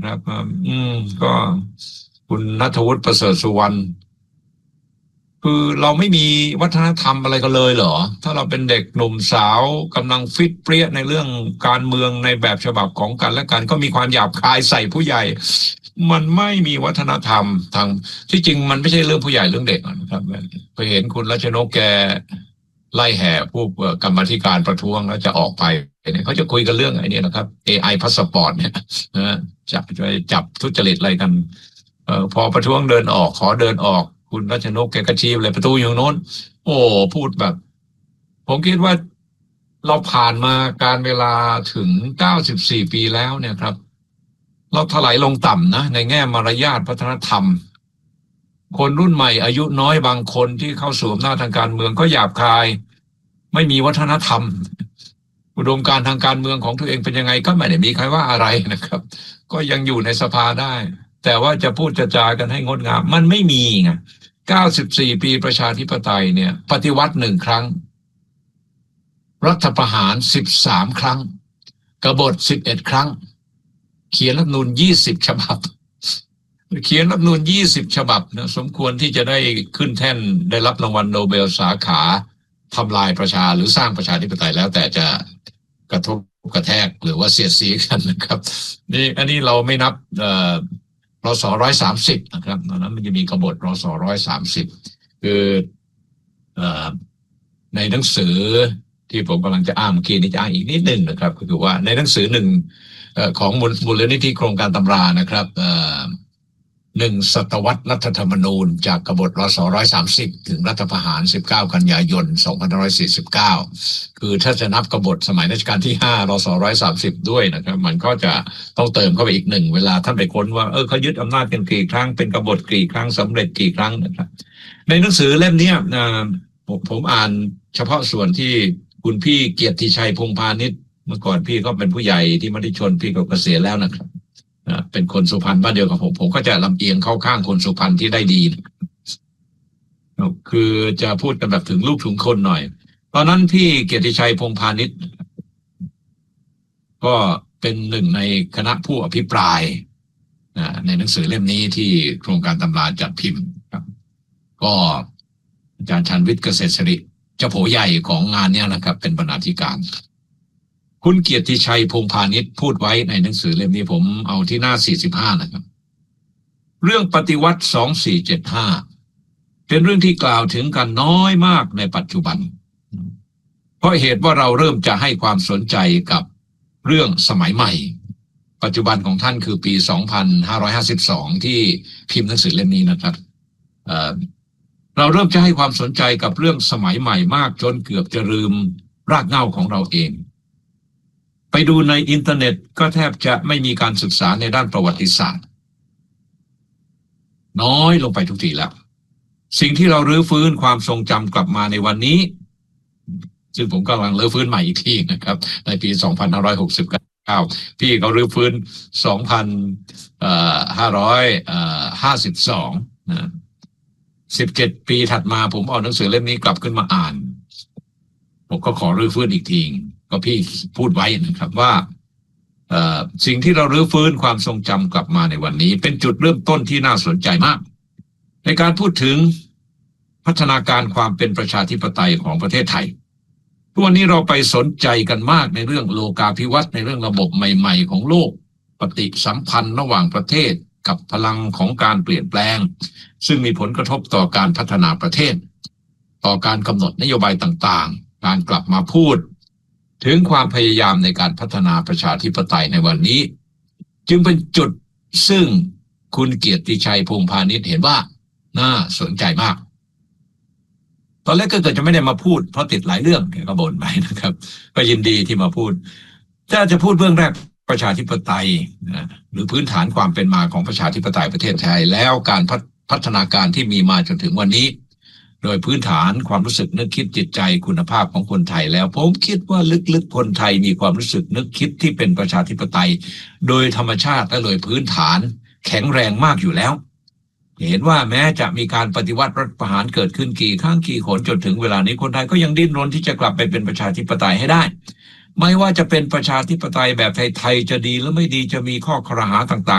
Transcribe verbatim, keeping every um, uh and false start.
นะครับอืมก็คุณณัฐวุฒิประเสริฐสุวรรณคือเราไม่มีวัฒนธรรมอะไรกันเลยเหรอถ้าเราเป็นเด็กหนุ่มสาวกำลังฟิตเปรี้ยในเรื่องการเมืองในแบบฉบับของกันและกันก็มีความหยาบคายใส่ผู้ใหญ่มันไม่มีวัฒนธรรมทางที่จริงมันไม่ใช่เรื่องผู้ใหญ่เรื่องเด็กนะครับไปเห็นคุณรัชนกแกไล่แห่ผู้กรรมาธิการประท้วงแล้วจะออกไปเนี่ยเขาจะคุยกันเรื่องไอ้นี่นะครับ เอ ไอ พาสปอร์ตเนี่ยนะจับไปจับทุจริตอะไรกันเอ่อพอประท้วงเดินออกขอเดินออกคุณรัชนกแกก็ชี้เลยประตูอยู่โน้นโอ้พูดแบบผมคิดว่าเราผ่านมาการเวลาถึงเก้าสิบสี่ปีแล้วเนี่ยครับเราถลายลงต่ำนะในแง่มารยาทวัฒนธรรมคนรุ่นใหม่อายุน้อยบางคนที่เข้าสู่อำนาจทางการเมืองก็หยาบคายไม่มีวัฒนธรรมอุดมการณ์ทางการเมืองของตัวเองเป็นยังไงก็ไม่ได้มีใครว่าอะไรนะครับก็ยังอยู่ในสภาได้แต่ว่าจะพูดจะจากันให้งดงามมันไม่มีไงเก้าสิบสี่ปีประชาธิปไตยเนี่ยปฏิวัติหนึ่งครั้งรัฐประหารสิบสามครั้งกบฏสิบเอ็ดครั้งเขียนรัฐธรรมนูญยี่สิบฉบับเขียนรัฐธรรมนูญยี่สิบฉบับนะสมควรที่จะได้ขึ้นแท่นได้รับรางวัลโนเบลสาขาทำลายประชาหรือสร้างประชาธิปไตยแล้วแต่จะกระทบกระแทกหรือว่าเสียดสีกันนะครับนี่อันนี้เราไม่นับเอ่อรศร้อยสามสิบนะครับตอนนั้นมันจะมีกบฏรศร้อยสามสิบคือเอ่อในหนังสือที่ผมกำลังจะอ้างเมื่อกี้นี้จะอ้างอีกนิดหนึ่งนะครับก็คือว่าในหนังสือหนึ่งเอ่อของมูลนิธิโครงการตำรานะครับเอ่อหนึ่งศตวรรษรัฐธรรมนูญจากกบฏรศร้อยสามสิบถึงรัฐประหารสิบเก้ากันยายนสองพันห้าร้อยสี่สิบเก้าคือถ้าจะนับกบฏสมัยรัชกาลที่ห้ารศร้อยสามสิบด้วยนะครับมันก็จะต้องเติมเข้าไปอีกหนึ่งเวลาท่านไปค้นว่าเออเขายึดอำนาจกันกี่ครั้งเป็นกบฏกี่ครั้งสำเร็จกี่ครั้งนะครับในหนังสือเล่มนี้นะผมผมอ่านเฉพาะส่วนที่คุณพี่เกียรติชัยพงษ์พาณิชย์เมื่อก่อนพี่ก็เป็นผู้ใหญ่ที่มติชนพี่ก็เกษียณแล้วนะครับเป็นคนสุพรรณบ้านเดียวกับผมผมก็จะลำเอียงเข้าข้างคนสุพรรณที่ได้ดีคือจะพูดกันแบบถึงลูกถึงคนหน่อยตอนนั้นพี่เกียรติชัยพงษ์พาณิชย์ก็เป็นหนึ่งในคณะผู้อภิปรายในหนังสือเล่มนี้ที่โครงการตำราจัดพิมพ์ครับก็อาจารย์ชันวิทย์เกษตรศิริเจ้าโผใหญ่ของงานนี้นะครับเป็นบรรณาธิการคุณเกียรติชัยพงษ์พาณิชย์พูดไว้ในหนังสือเล่มนี้ผมเอาที่หน้าสี่สิบห้านะครับเรื่องปฏิวัติสองสี่เจ็ดห้าเป็นเรื่องที่กล่าวถึงกันน้อยมากในปัจจุบันเพราะเหตุว่าเราเริ่มจะให้ความสนใจกับเรื่องสมัยใหม่ปัจจุบันของท่านคือปีสองพันห้าร้อยห้าสิบสองที่พิมพ์หนังสือเล่มนี้นะครับเอ่อเราเริ่มจะให้ความสนใจกับเรื่องสมัยใหม่มากจนเกือบจะลืมรากเหง้าของเราเองไปดูในอินเทอร์เน็ตก็แทบจะไม่มีการศึกษาในด้านประวัติศาสตร์น้อยลงไปทุกทีแล้วสิ่งที่เรารื้อฟื้นความทรงจำกลับมาในวันนี้ซึ่งผมกำลังรื้อฟื้นใหม่อีกทีนะครับในปีสองพันห้าร้อยหกสิบเก้าพี่เขารื้อฟื้นสองพันห้าร้อยห้าสิบสองนะสิบเจ็ดปีถัดมาผมเอาหนังสือเล่มนี้กลับขึ้นมาอ่านผมก็ขอรื้อฟื้นอีกทีก็พี่พูดไว้นะครับว่าสิ่งที่เรารื้อฟื้นความทรงจำกลับมาในวันนี้เป็นจุดเริ่มต้นที่น่าสนใจมากในการพูดถึงพัฒนาการความเป็นประชาธิปไตยของประเทศไทยทุกวันนี้เราไปสนใจกันมากในเรื่องโลกาภิวัตน์ในเรื่องระบบใหม่ๆของโลกปฏิสัมพันธ์ระหว่างประเทศกับพลังของการเปลี่ยนแปลงซึ่งมีผลกระทบต่อการพัฒนาประเทศต่อการกำหนดนโยบายต่างๆการกลับมาพูดถึงความพยายามในการพัฒนาประชาธิปไตยในวันนี้จึงเป็นจุดซึ่งคุณเกียรติชัยพงษ์พาณิชย์เห็นว่าน่าสนใจมากตอนแรกก็เกิดจะไม่ได้มาพูดเพราะติดหลายเรื่องแกก็บ่นไปนะครับก็ยินดีที่มาพูดถ้าจะพูดเรื่องแรกประชาธิปไตยนะหรือพื้นฐานความเป็นมาของประชาธิปไตยประเทศไทยแล้วการพัฒนาการที่มีมาจนถึงวันนี้โดยพื้นฐานความรู้สึกนึกคิดจิตใจคุณภาพของคนไทยแล้วผมคิดว่าลึกๆคนไทยมีความรู้สึกนึกคิดที่เป็นประชาธิปไตยโดยธรรมชาติและโดยพื้นฐานแข็งแรงมากอยู่แล้วเห็นว่าแม้จะมีการปฏิวัติรัฐประหารเกิดขึ้นกี่ครั้งกี่หนจนถึงเวลานี้คนไทยก็ยังดิ้นรนที่จะกลับไปเป็นประชาธิปไตยให้ได้ไม่ว่าจะเป็นประชาธิปไตยแบบไทยๆจะดีหรือไม่ดีจะมีข้อครหาต่างๆ